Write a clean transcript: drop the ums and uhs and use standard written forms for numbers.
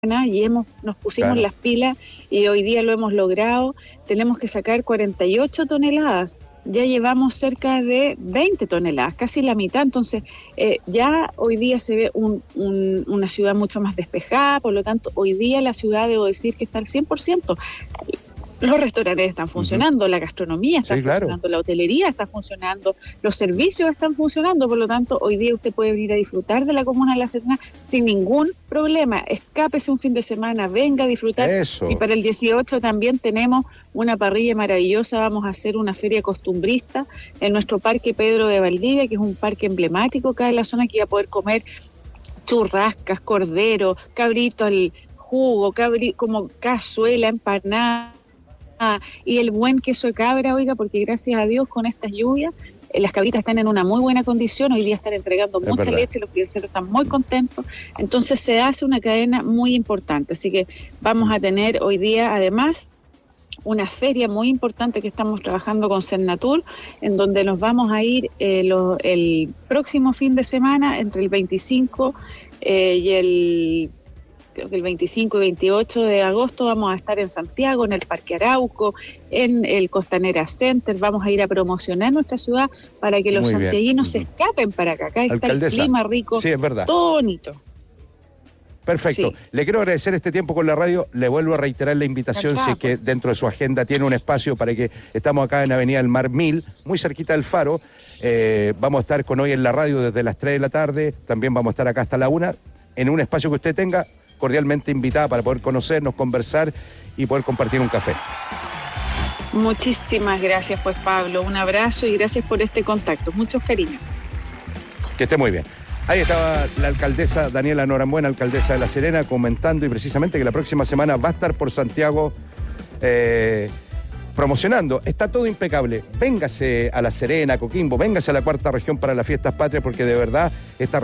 semana y nos pusimos las pilas y hoy día lo hemos logrado. Tenemos que sacar 48 toneladas. Ya llevamos cerca de 20 toneladas, casi la mitad. Entonces, ya hoy día se ve una ciudad mucho más despejada. Por lo tanto, hoy día la ciudad, debo decir, que está al 100%. Los restaurantes están funcionando, la gastronomía está funcionando, la hotelería está funcionando, los servicios están funcionando. Por lo tanto, hoy día usted puede venir a disfrutar de la comuna de La Serena sin ningún problema. Escápese un fin de semana, venga a disfrutar. Eso. Y para el 18 también tenemos una parrilla maravillosa. Vamos a hacer una feria costumbrista en nuestro Parque Pedro de Valdivia, que es un parque emblemático acá en la zona, que va a poder comer churrascas, cordero, cabrito al jugo, como cazuela, empanada, y el buen queso de cabra, oiga, porque gracias a Dios con estas lluvias las cabritas están en una muy buena condición. Hoy día están entregando mucha leche, los criaderos están muy contentos. Entonces se hace una cadena muy importante. Así que vamos a tener hoy día además una feria muy importante que estamos trabajando con Cernatur, en donde nos vamos a ir el próximo fin de semana, entre el 25 creo que el 25 y 28 de agosto vamos a estar en Santiago, en el Parque Arauco, en el Costanera Center. Vamos a ir a promocionar nuestra ciudad para que los santiaguinos se escapen para acá. Acá está el clima rico, es verdad, todo bonito. Perfecto. Sí. Le quiero agradecer este tiempo con la radio. Le vuelvo a reiterar la invitación, si es que dentro de su agenda tiene un espacio, para que estamos acá en Avenida del Mar 1000, muy cerquita del Faro. Vamos a estar con Hoy en la Radio desde las 3 de la tarde. También vamos a estar acá hasta la 1, en un espacio que usted tenga, cordialmente invitada para poder conocernos, conversar y poder compartir un café. Muchísimas gracias, pues, Pablo. Un abrazo y gracias por este contacto. Muchos cariños. Que esté muy bien. Ahí estaba la alcaldesa Daniela Norambuena, alcaldesa de La Serena, comentando y precisamente que la próxima semana va a estar por Santiago promocionando. Está todo impecable. Véngase a La Serena, Coquimbo, véngase a la Cuarta Región para las Fiestas Patrias, porque de verdad esta